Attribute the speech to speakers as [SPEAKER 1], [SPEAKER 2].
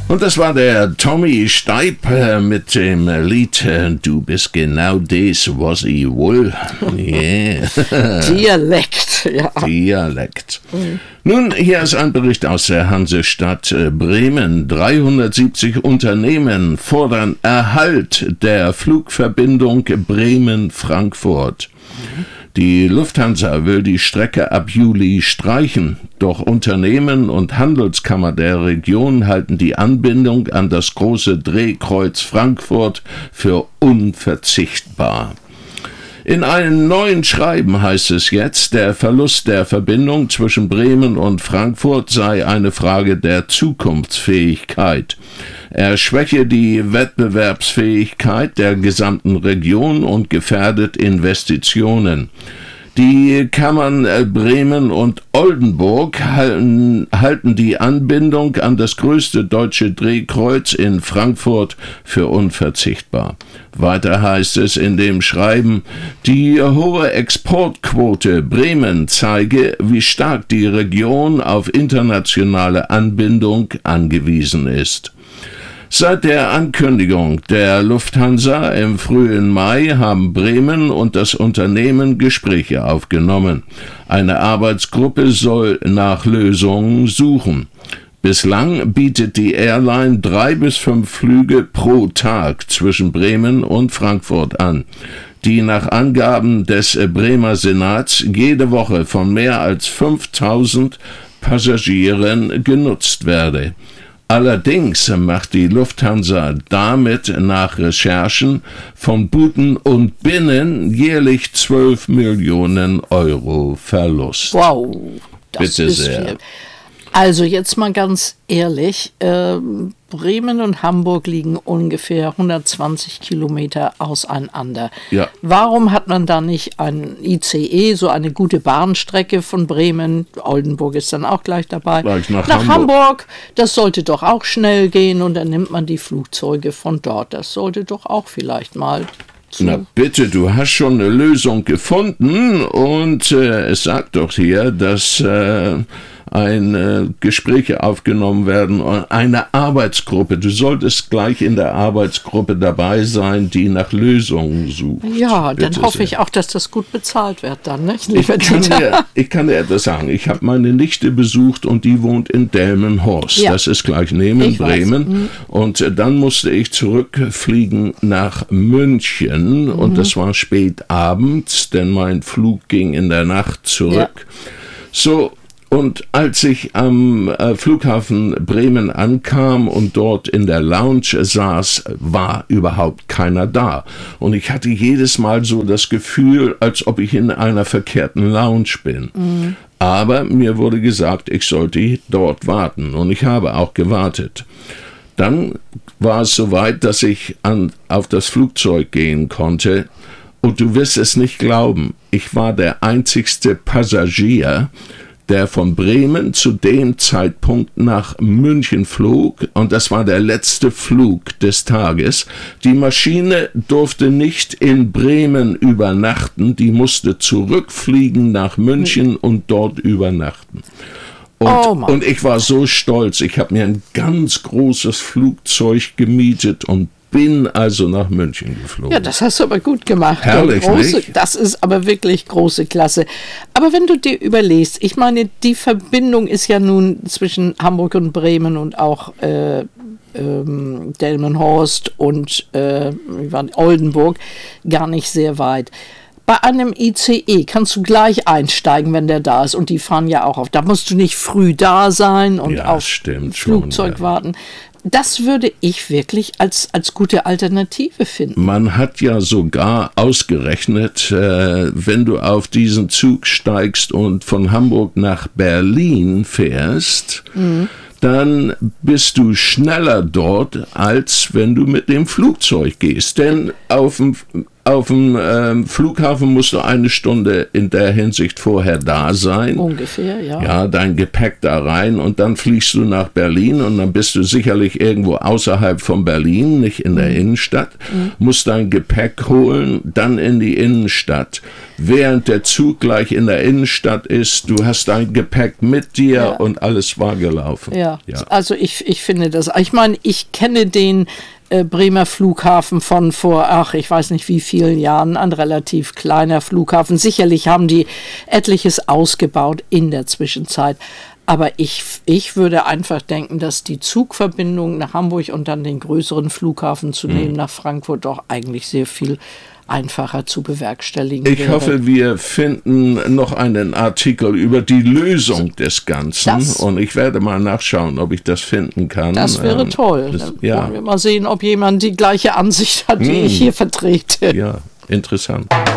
[SPEAKER 1] Und das war der Tommy Steib mit dem Lied Du bist genau das, was ich will. Yeah.
[SPEAKER 2] Dialekt, ja.
[SPEAKER 1] Dialekt. Nun, hier ist ein Bericht aus der Hansestadt Bremen. 370 Unternehmen fordern Erhalt der Flugverbindung Bremen-Frankfurt. Die Lufthansa will die Strecke ab Juli streichen, doch Unternehmen und Handelskammer der Region halten die Anbindung an das große Drehkreuz Frankfurt für unverzichtbar. In einem neuen Schreiben heißt es jetzt, der Verlust der Verbindung zwischen Bremen und Frankfurt sei eine Frage der Zukunftsfähigkeit. Er schwäche die Wettbewerbsfähigkeit der gesamten Region und gefährdet Investitionen. Die Kammern Bremen und Oldenburg halten die Anbindung an das größte deutsche Drehkreuz in Frankfurt für unverzichtbar. Weiter heißt es in dem Schreiben, die hohe Exportquote Bremen zeige, wie stark die Region auf internationale Anbindung angewiesen ist. Seit der Ankündigung der Lufthansa im frühen Mai haben Bremen und das Unternehmen Gespräche aufgenommen. Eine Arbeitsgruppe soll nach Lösungen suchen. Bislang bietet die Airline 3 bis 5 Flüge pro Tag zwischen Bremen und Frankfurt an, die nach Angaben des Bremer Senats jede Woche von mehr als 5000 Passagieren genutzt werde. Allerdings macht die Lufthansa damit nach Recherchen von Buten und Binnen jährlich 12 Millionen Euro Verlust.
[SPEAKER 2] Wow, das
[SPEAKER 1] Bitte
[SPEAKER 2] ist
[SPEAKER 1] sehr.
[SPEAKER 2] viel. Also jetzt mal ganz ehrlich, Bremen und Hamburg liegen ungefähr 120 Kilometer auseinander.
[SPEAKER 1] Ja.
[SPEAKER 2] Warum hat man da nicht ein ICE, so eine gute Bahnstrecke von Bremen, Oldenburg ist dann auch gleich dabei,
[SPEAKER 1] Gleich nach
[SPEAKER 2] Hamburg, das sollte doch auch schnell gehen und dann nimmt man die Flugzeuge von dort. Das sollte doch auch vielleicht mal...
[SPEAKER 1] Na bitte, du hast schon eine Lösung gefunden und es sagt doch hier, dass Gespräche aufgenommen werden, eine Arbeitsgruppe. Du solltest gleich in der Arbeitsgruppe dabei sein, die nach Lösungen sucht.
[SPEAKER 2] Ja, dann
[SPEAKER 1] Bitte
[SPEAKER 2] hoffe
[SPEAKER 1] sehr.
[SPEAKER 2] ich auch, dass das gut bezahlt wird dann, nicht?
[SPEAKER 1] Ich kann dir etwas sagen. Ich habe meine Nichte besucht und die wohnt in Delmenhorst.
[SPEAKER 2] Ja.
[SPEAKER 1] Das ist gleich neben Bremen. Und dann musste ich zurückfliegen nach München und das war spät abends, denn mein Flug ging in der Nacht zurück.
[SPEAKER 2] Ja.
[SPEAKER 1] So, und als ich am Flughafen Bremen ankam und dort in der Lounge saß, war überhaupt keiner da. Und ich hatte jedes Mal so das Gefühl, als ob ich in einer verkehrten Lounge bin. Mhm. Aber mir wurde gesagt, ich sollte dort warten. Und ich habe auch gewartet. Dann war es soweit, dass ich auf das Flugzeug gehen konnte. Und du wirst es nicht glauben, ich war der einzigste Passagier, der von Bremen zu dem Zeitpunkt nach München flog, und das war der letzte Flug des Tages. Die Maschine durfte nicht in Bremen übernachten, die musste zurückfliegen nach München und dort übernachten. Und ich war so stolz, ich habe mir ein ganz großes Flugzeug gemietet und bin also nach München geflogen.
[SPEAKER 2] Ja, das hast du aber gut gemacht.
[SPEAKER 1] Herrlich, nicht?
[SPEAKER 2] Das ist aber wirklich große Klasse. Aber wenn du dir überlegst, ich meine, die Verbindung ist ja nun zwischen Hamburg und Bremen und auch Delmenhorst und Oldenburg gar nicht sehr weit. Bei einem ICE kannst du gleich einsteigen, wenn der da ist. Und die fahren ja auch auf. Da musst du nicht früh da sein und auf Flugzeug warten. Das würde ich wirklich als gute Alternative finden.
[SPEAKER 1] Man hat ja sogar ausgerechnet, wenn du auf diesen Zug steigst und von Hamburg nach Berlin fährst, dann bist du schneller dort, als wenn du mit dem Flugzeug gehst. Denn auf dem auf dem Flughafen musst du 1 Stunde in der Hinsicht vorher da sein.
[SPEAKER 2] Ungefähr, ja.
[SPEAKER 1] Ja, dein Gepäck da rein und dann fliegst du nach Berlin und dann bist du sicherlich irgendwo außerhalb von Berlin, nicht in der Innenstadt, musst dein Gepäck holen, dann in die Innenstadt. Während der Zug gleich in der Innenstadt ist, du hast dein Gepäck mit dir und alles war gelaufen.
[SPEAKER 2] Ja. Also ich finde das, ich meine, ich kenne den Bremer Flughafen von vor, ich weiß nicht wie vielen Jahren, ein relativ kleiner Flughafen. Sicherlich haben die etliches ausgebaut in der Zwischenzeit. Aber ich würde einfach denken, dass die Zugverbindung nach Hamburg und dann den größeren Flughafen zu nehmen, nach Frankfurt, doch eigentlich sehr viel einfacher zu bewerkstelligen
[SPEAKER 1] Ich hoffe, wir finden noch einen Artikel über die Lösung des Ganzen und ich werde mal nachschauen, ob ich das finden kann.
[SPEAKER 2] Das wäre toll. Dann wollen wir mal sehen, ob jemand die gleiche Ansicht hat, die ich hier vertrete.
[SPEAKER 1] Ja, interessant.